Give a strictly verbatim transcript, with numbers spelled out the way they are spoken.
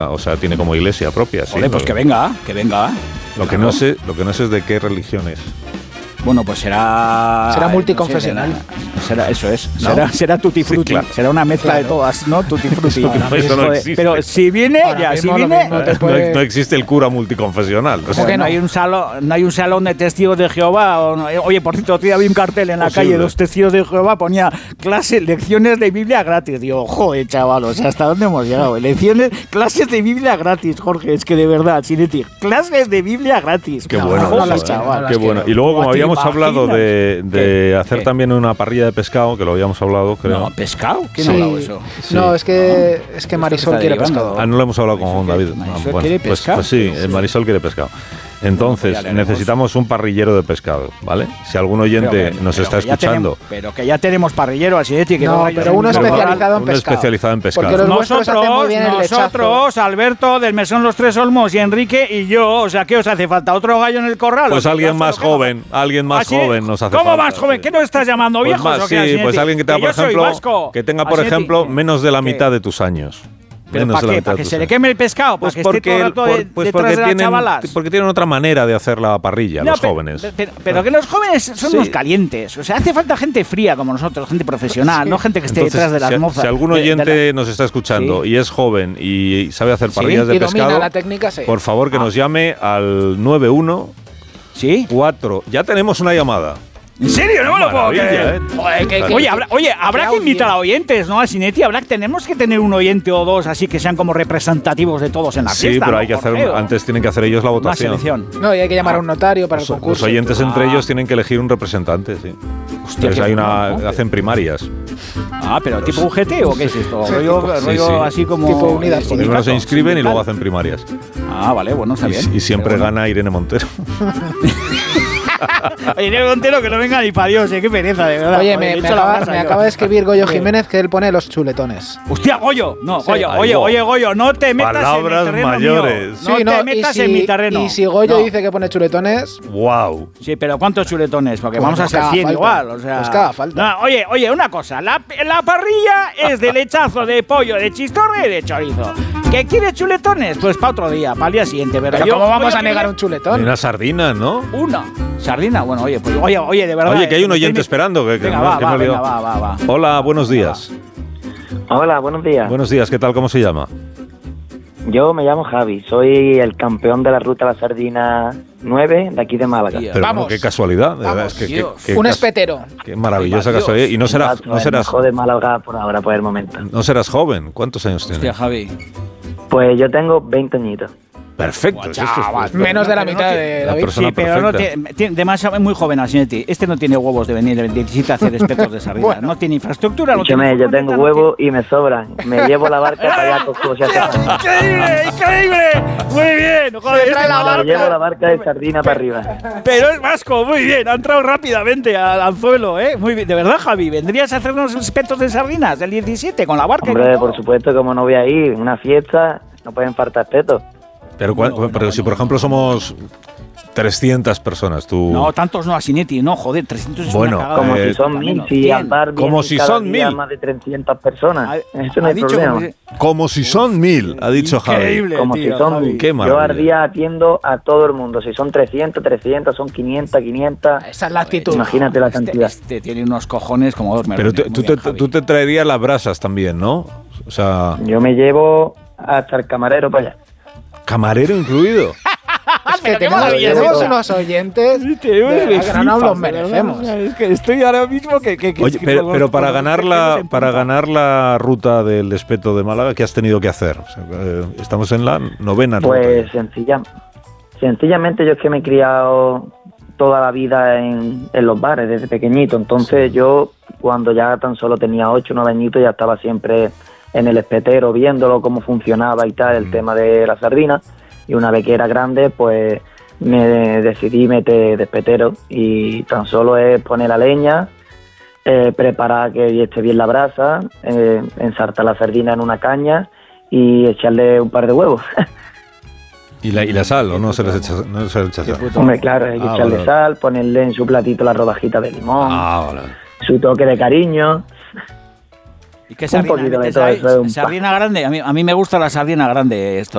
O sea, tiene como iglesia propia. Sí, Ole, pues que venga, que venga. Lo que, no sé, lo que no sé es de qué religión es. Bueno, pues será... Será multiconfesional. No sé, será, eso es. ¿No? Será, será tutti frutti. Sí, claro. Será una mezcla claro. de todas, ¿no? Tutti frutti. Eso no existe. Pero si viene, Ahora ya, si mismo viene... No, no, puede... no existe el cura multiconfesional. O sea, que no? No, hay un salón, no hay un salón de testigos de Jehová. O no, oye, por cierto, otro día vi un cartel en la Posible. calle de los testigos de Jehová, ponía clases, lecciones de Biblia gratis. Digo, joder, chaval, o sea, ¿hasta dónde hemos llegado? Lecciones, clases de Biblia gratis, Jorge, es que de verdad, Sineti, clases de Biblia gratis. Qué bueno, joder, no, chaval. Qué bueno. Y luego, como habíamos hablado de de, de hacer ¿Qué? también una parrilla de pescado, que lo habíamos hablado, creo. No, ¿pescado? ¿Quién sí. ha hablado eso? Sí. No, es que, es que Marisol quiere pescado. Ah, no lo hemos hablado con Juan David. ¿Marisol ah, bueno, quiere pescado? Pues, pues sí, sí, Marisol quiere pescado. Entonces, no, pues necesitamos un parrillero de pescado, ¿vale? Si algún oyente pero, nos pero está escuchando... Tenemos, pero que ya tenemos parrillero, así de que no, no pero uno especializado en pescado. Uno especializado en pescado. Porque los nosotros, hacen muy bien el nosotros, Alberto, del Mesón Los Tres Olmos y Enrique y yo, o sea, ¿qué os hace falta? ¿Otro gallo en el corral? Pues alguien más joven, alguien más joven nos hace falta. ¿Cómo más joven? Sí. ¿Qué nos estás llamando, pues viejos? Más, sí, pues alguien que tenga, por ejemplo, que tenga, por ejemplo, menos de la mitad de tus años. ¿Pero para qué? ¿Para que se le queme el pescado? ¿Para pues que porque, esté todo el rato por, pues detrás de las tienen, chavalas? Porque tienen otra manera de hacer la parrilla, no, los pero, jóvenes. Pero, pero que los jóvenes son sí. unos calientes. O sea, hace falta gente fría como nosotros, gente profesional, sí. no gente que esté Entonces, detrás de las si, mozas. Si algún oyente de, de la... nos está escuchando sí. y es joven y sabe hacer parrillas sí. de y pescado, domina la técnica, sí. por favor que ah. nos llame al nueve uno ¿Sí? cuatro. Ya tenemos una llamada. ¿En serio? No me lo puedo creer. ¿eh? Oye, que, que, oye, habrá, oye, habrá que invitar a oyentes, ¿no? A Sineti, habrá, tenemos que tener un oyente o dos así que sean como representativos de todos en la sí, fiesta. Sí, pero ¿no? hay que hacer, Jorge, antes tienen que hacer ellos la votación. No, y hay que llamar a un notario para los, el concurso. Los oyentes ah. entre ellos tienen que elegir un representante, sí. Hostia, Entonces hay una, no, hacen primarias. Ah, pero los, ¿tipo U G T o qué es esto? Sí, rollo, tipo, rollo sí, sí. así como... Tipo unidas. Primero se inscriben y luego hacen primarias. Ah, vale, bueno, está y, bien. Y siempre bueno. gana Irene Montero. Irene Montero que no venga ni para Dios, eh, qué pereza, de verdad. Oye, me, me, acaba, me acaba de escribir Goyo Jiménez que él pone los chuletones. Hostia, Goyo, no, sí. Goyo, oye, oye, Goyo, no te metas Palabras en mi terreno mayores. mío. No sí, te no, metas si, en mi terreno. Y si Goyo no. dice que pone chuletones... Wow. Sí, pero ¿cuántos chuletones? Porque pues vamos a ser cien falta. igual, o sea... Pues cada falta. No, oye, oye, una cosa, la, la parrilla es de lechazo de pollo, de chistorra y de chorizo. ¿Qué quieres chuletones? Pues para otro día, para el día siguiente. Pero, pero yo ¿cómo vamos a, a negar un chuletón? Y una sardina, ¿no? Una. ¿Sardina? Bueno, oye, pues, oye, oye, de verdad. Oye, que hay un oyente tiene... esperando. Que, que venga, no, va, que va, no venga, va, va, va. Hola, buenos días. Hola, buenos días. Buenos días, ¿qué tal? ¿Cómo se llama? Yo me llamo Javi, soy el campeón de la Ruta a la Sardina nueve de aquí de Málaga. Pero vamos. Bueno, qué casualidad. Vamos, es que, que, que, un que espetero. Qué maravillosa casualidad. Y no serás... No serás mejor de Málaga por ahora, por el momento. No serás joven. ¿Cuántos años tienes? Hostia, Javi. Pues yo tengo veinte añitos. Perfecto. Guau, es esto, chaval, esto, menos de la no, mitad no, de la David. persona Sí, pero no tiene, tiene demasiado muy joven Asinetti. Este no tiene huevos de venir el diecisiete a hacer espetos de sardina. Bueno. No tiene infraestructura. No Escúchame, tiene yo tengo huevos y me sobran. Me llevo la barca para allá con cosas. ¡Increíble! ¡Increíble! Muy bien. Joder, trae la barca. Me llevo la barca de sardina para arriba. Pero es vasco, muy bien. Ha entrado rápidamente al anzuelo, ¿eh? Muy bien. De verdad, Javi, ¿vendrías a hacernos espetos de sardinas del diecisiete con la barca? Hombre, por supuesto, como no voy a ir. Una fiesta, no pueden faltar espetos. Pero, bueno, bueno, pero bueno, si, por ejemplo, somos trescientas personas, tú... No, tantos no, Asinetti, no, joder, trescientos es bueno, una cagada. Como eh, si son mil, si al bar como si son mil. más de trescientas personas. Ha, Eso no ha hay dicho problema. Como si, como si son mil, ha dicho increíble, Javi. Como tío, si son Javi. mil. Qué Yo maravilla. al día atiendo a todo el mundo. Si son trescientos, trescientos, son quinientos, quinientos. Esa es la actitud. Imagínate la este, cantidad. este tiene unos cojones como dos Pero te, tú, te, tú te traerías las brasas también, ¿no? O sea... Yo me llevo hasta el camarero para allá. ¿Camarero incluido? Es que tenemos, tenemos unos oyentes de verdad que no nos los merecemos. Es que estoy ahora mismo que... que, que Oye, que pero, los- pero para los- ganar los- la los- para ganar la ruta del espeto de Málaga, ¿qué has tenido que hacer? O sea, eh, estamos en la novena Pues ruta. sencilla, sencillamente yo es que me he criado toda la vida en, en los bares desde pequeñito. Entonces yo cuando ya tan solo tenía ocho o nueve añitos ya estaba siempre en el espetero viéndolo, cómo funcionaba y tal, el Mm. tema de la sardina. Y una vez que era grande, pues me decidí meter de espetero y tan solo es poner la leña, eh, preparar que esté bien la brasa, eh, ensartar la sardina en una caña y echarle un par de huevos. ¿Y la, y la sal o no se les echa, no se les echa sal? Hombre, claro, hay que Ah, echarle vale. sal, ponerle en su platito la rodajita de limón, Ah, vale. su toque de cariño. ¿Y qué un sardina poquito de metes todo ahí? eso, un pa- Sardina grande, a mí, a mí me gusta la sardina grande esto.